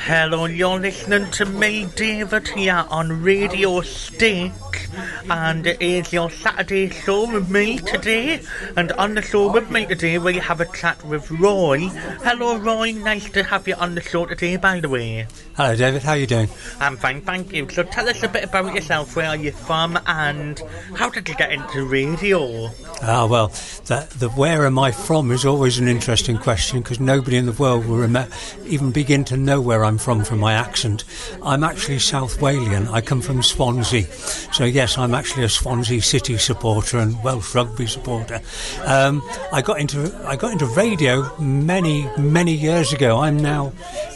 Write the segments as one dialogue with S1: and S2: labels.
S1: Hello, you're listening to me, David, here on Radio Stick, and it is your Saturday show with me today. And on the show with me today, we have a chat with Roy. Hello, Roy. Nice to have you on the show today, by the way.
S2: Hello, David. How are you doing?
S1: I'm fine, thank you. So tell us a bit about yourself. Where are you from, and how did you get into radio?
S2: Well, the where am I from is always an interesting question, because nobody in the world will even begin to know where I'm from my accent. I'm actually South Walian. I come from Swansea. So yes, I'm actually a Swansea City supporter and Welsh rugby supporter. I got into radio many years ago. I'm now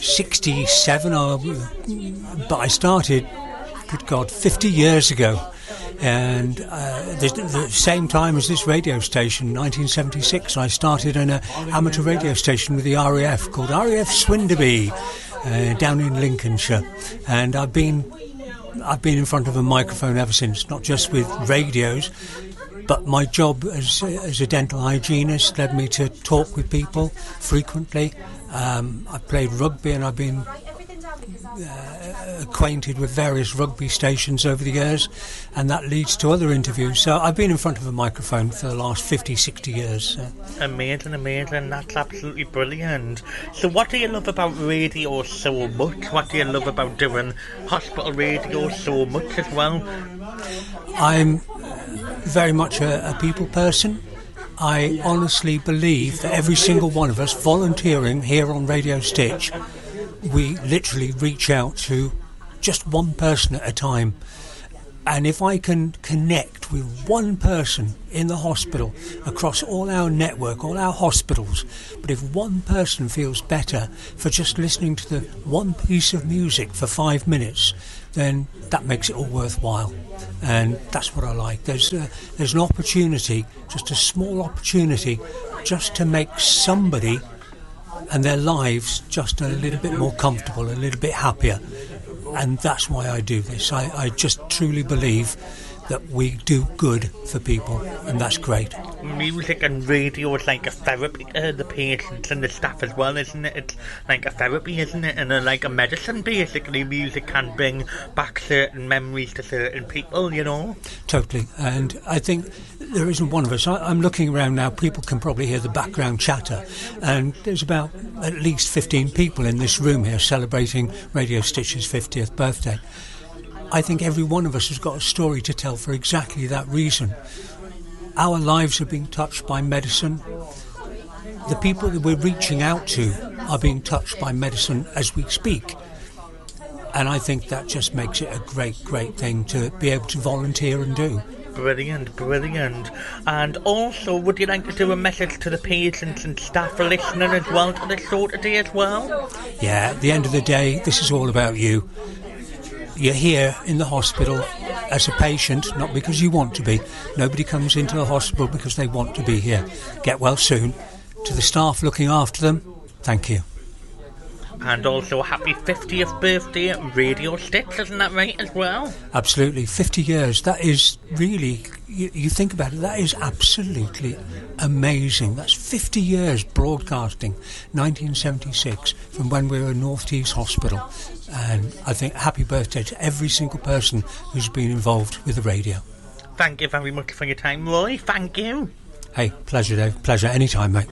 S2: 67, but I started, good God, 50 years ago. And the same time as this radio station, 1976, I started an amateur radio station with the RAF called RAF Swinderby, down in Lincolnshire. And I've been in front of a microphone ever since, not just with radios, but my job as a dental hygienist led me to talk with people frequently. I've played rugby, and I've been acquainted with various rugby stations over the years, and that leads to other interviews. So I've been in front of a microphone for the last 50-60 years.
S1: Amazing, that's absolutely brilliant. So what do you love about radio so much? What do you love about doing hospital radio so much as well?
S2: I'm very much a people person. I honestly believe that every single one of us volunteering here on Radio Stitch, we literally reach out to just one person at a time. And if I can connect with one person in the hospital across all our network, all our hospitals, but if one person feels better for just listening to the one piece of music for 5 minutes, then that makes it all worthwhile. And that's what I like. There's an opportunity, just a small opportunity, just to make somebody and their lives just a little bit more comfortable, a little bit happier. And that's why I do this. I just truly believe that we do good for people, and that's great.
S1: Music and radio is like a therapy to the patients and the staff as well, isn't it? It's like a therapy, isn't it? And like a medicine, basically. Music can bring back certain memories to certain people, you know?
S2: Totally. And I think there isn't one of us. I'm looking around now. People can probably hear the background chatter. And there's about at least 15 people in this room here celebrating Radio Stitch's 50th birthday. I think every one of us has got a story to tell for exactly that reason. Our lives are being touched by medicine. The people that we're reaching out to are being touched by medicine as we speak. And I think that just makes it a great thing to be able to volunteer and do.
S1: Brilliant. And also, would you like to do a message to the patients and staff listening as well to the show today as well?
S2: Yeah, at the end of the day, this is all about you. You're here in the hospital as a patient, not because you want to be. Nobody comes into the hospital because they want to be here. Get well soon. To the staff looking after them, thank you.
S1: And also, happy 50th birthday, Radio Stitch, isn't that right as well?
S2: Absolutely, 50 years. That is really, you think about it, that is absolutely amazing. That's 50 years broadcasting, 1976, from when we were in North Tees Hospital. And I think happy birthday to every single person who's been involved with the radio.
S1: Thank you very much for your time, Roy. Thank you.
S2: Hey, pleasure, Dave. Pleasure. Anytime, mate.